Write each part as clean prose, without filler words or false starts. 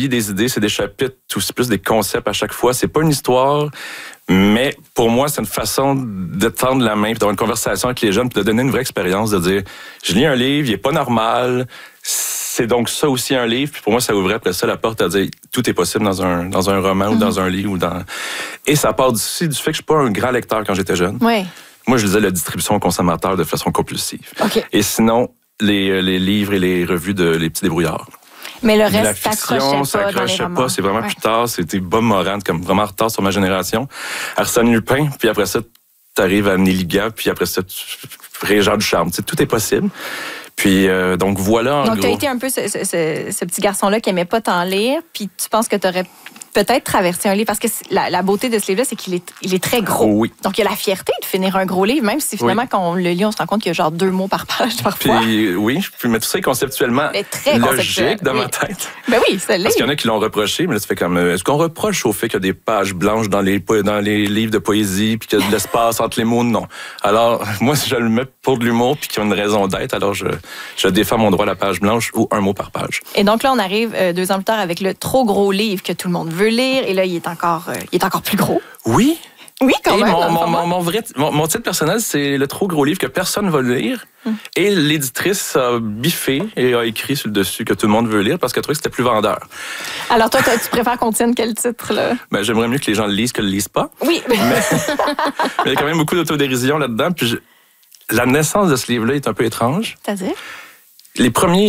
lis des idées, c'est des chapitres ou c'est plus des concepts à chaque fois. C'est pas une histoire, mais pour moi, c'est une façon de tendre la main, puis d'avoir une conversation avec les jeunes, puis de donner une vraie expérience, de dire, je lis un livre, il est pas normal, c'est donc ça aussi un livre, puis pour moi, ça ouvrait après ça la porte à dire, tout est possible dans un roman ou dans un livre. Et ça part aussi du fait que je suis pas un grand lecteur quand j'étais jeune. Oui. Moi, je lisais la distribution aux consommateurs de façon compulsive. Okay. Et sinon, les livres et les revues de Les Petits Débrouillards. Mais le La reste fiction, ça accrochait pas. C'est vraiment plus tard. C'était Bob Moran, comme vraiment en retard sur ma génération. Arsène Lupin, puis après ça, t'arrives à Néliga, puis après ça, Régent Ducharme. Tu sais, tout est possible. Puis, donc voilà, en donc, gros. tu as été un peu ce petit garçon-là qui aimait pas tant lire, puis tu penses que tu aurais peut-être traversé un livre, parce que la beauté de ce livre-là, c'est qu'il est très gros. Oui. Donc, il y a la fierté de finir un gros livre, même si finalement, quand on le lit, on se rend compte qu'il y a genre 2 mots par page parfois. Puis, oui, mais tout ça est conceptuellement logique dans ma tête. Ben oui, ça l'est. Parce qu'il y en a qui l'ont reproché, mais là, ça fait comme... Est-ce qu'on reproche au fait qu'il y a des pages blanches dans les livres de poésie, puis qu'il y a de l'espace entre les mots? Non. Alors, moi, si je le mets pour de l'humour, puis qu'il y a une raison d'être, alors je défends mon droit à la page blanche ou un mot par page. Et donc là, on arrive 2 ans plus tard avec le trop gros livre que tout le monde veut lire, et là, il est encore plus gros. Oui. Oui, quand même. Mon titre personnel, c'est le trop gros livre que personne ne va lire. Et l'éditrice a biffé et a écrit sur le dessus que tout le monde veut lire parce qu'elle trouvait que c'était plus vendeur. Alors toi, tu préfères qu'on tienne quel titre, là? Ben, j'aimerais mieux que les gens le lisent que le lisent pas. Oui. Mais il y a quand même beaucoup d'autodérision là-dedans. Puis la naissance de ce livre-là est un peu étrange. C'est-à-dire? Les premiers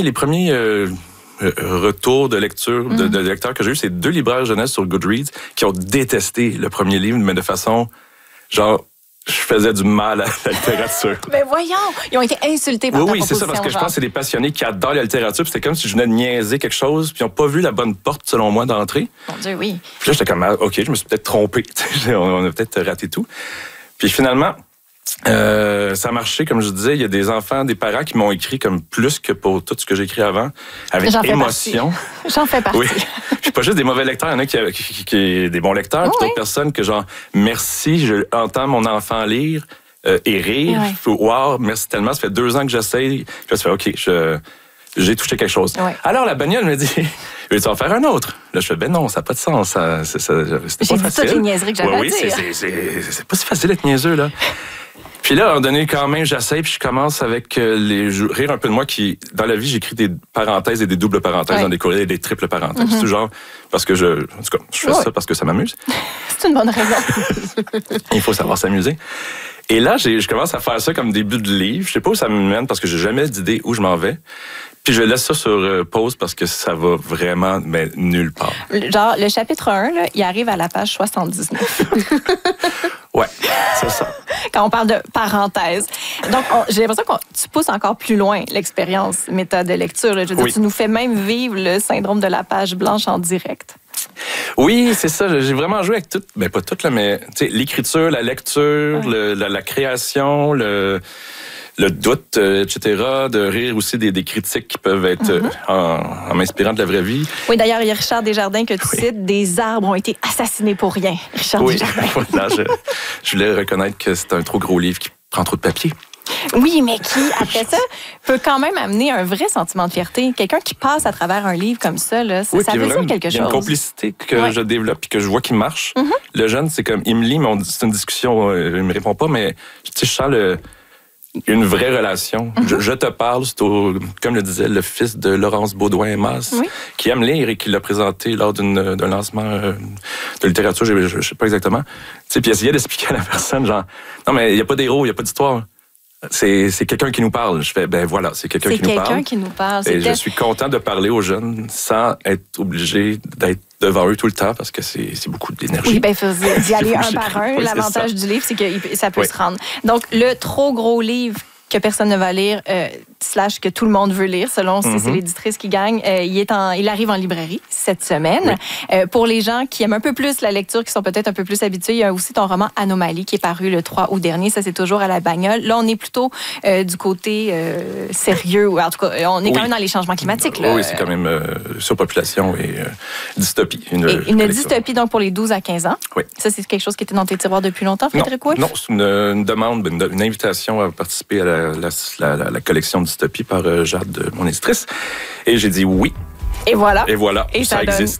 retours de lecture de lecteurs que j'ai eu, c'est 2 libraires jeunesse sur Goodreads qui ont détesté le premier livre, mais de façon genre je faisais du mal à la littérature. Mais voyons, ils ont été insultés par ta proposition. Oui, c'est ça, parce que je pense que c'est des passionnés qui adorent la littérature, puis c'était comme si je venais de niaiser quelque chose, puis ils n'ont pas vu la bonne porte, selon moi, d'entrée. Mon Dieu, oui. Puis là, j'étais comme, OK, je me suis peut-être trompé, on a peut-être raté tout. Puis finalement, ça a marché, comme je disais, il y a des enfants, des parents qui m'ont écrit comme plus que pour tout ce que j'ai écrit avant, avec émotion. J'en fais partie. Oui. Puis pas juste des mauvais lecteurs, il y en a qui des bons lecteurs, puis d'autres personnes que genre, merci, je entends mon enfant lire et rire. Wow, merci tellement, ça fait 2 ans que j'essaye. Puis là, ça fait, OK, j'ai touché quelque chose. Ouais. Alors, la bagnole me dit, veux-tu en faire un autre? Là, je fais, ben non, ça n'a pas de sens. C'était pas facile. J'ai dit toutes les niaiseries que j'avais à dire. C'est pas si facile d'être niaiseux, là. Puis là, à un moment donné, quand même, j'essaie, puis je commence avec rire un peu de moi qui, dans la vie, j'écris des parenthèses et des doubles parenthèses dans des courriels et des triples parenthèses. C'est genre, parce que en tout cas, je fais ça parce que ça m'amuse. C'est une bonne raison. Il faut savoir s'amuser. Et là, je commence à faire ça comme début de livre. Je sais pas où ça me mène parce que j'ai jamais d'idée où je m'en vais. Puis je laisse ça sur pause parce que ça va vraiment, mais nulle part. Genre, le chapitre 1, là, il arrive à la page 79. Ouais, c'est ça. Quand on parle de parenthèse. Donc, j'ai l'impression que tu pousses encore plus loin l'expérience méthode de lecture. Là. Je veux dire, tu nous fais même vivre le syndrome de la page blanche en direct. Oui, c'est ça. J'ai vraiment joué avec tout. Ben, pas tout, là, mais l'écriture, la lecture, la création, le doute, etc., de rire aussi des critiques qui peuvent être en m'inspirant de la vraie vie. Oui, d'ailleurs, il y a Richard Desjardins que tu cites, des arbres ont été assassinés pour rien. Richard Desjardins. Voilà, je voulais reconnaître que c'est un trop gros livre qui prend trop de papier. Oui, mais qui, après ça, peut quand même amener un vrai sentiment de fierté. Quelqu'un qui passe à travers un livre comme ça, là, ça veut dire quelque chose. Il y a une complicité que je développe et que je vois qui marche. Le jeune, c'est comme, il me lit, mais c'est une discussion, il me répond pas, mais je sens une vraie relation. Je te parle, c'est comme le disait le fils de Laurence Baudouin-Masse, qui aime lire et qui l'a présenté lors d'un lancement de littérature, je sais pas exactement. Puis il essayait d'expliquer à la personne, genre, non, mais il n'y a pas d'héros, il n'y a pas d'histoire. C'est quelqu'un qui nous parle. Je fais, ben voilà, c'est quelqu'un qui nous parle. C'est quelqu'un qui nous parle. Et je suis content de parler aux jeunes sans être obligé d'être devant eux tout le temps parce que c'est beaucoup d'énergie. Oui, ben il faut d'y aller un par un. L'avantage du livre, c'est que ça peut se rendre. Donc, le trop gros livre que personne ne va lire, / que tout le monde veut lire, selon si c'est l'éditrice qui gagne, il arrive en librairie cette semaine. Pour les gens qui aiment un peu plus la lecture, qui sont peut-être un peu plus habitués, il y a aussi ton roman Anomalie qui est paru le 3 août dernier. Ça, c'est toujours à la bagnole. Là, on est plutôt du côté sérieux. En tout cas, on est quand même dans les changements climatiques. Là. Oui, c'est quand même surpopulation et dystopie. Une dystopie, donc, pour les 12 à 15 ans. Oui. Ça, c'est quelque chose qui était dans tes tiroirs depuis longtemps, Frédéric Wolff? Non, c'est une demande, une invitation à participer à la collection Dystopie par Jade, mon éditrice. Et j'ai dit oui. Et voilà. Et ça existe.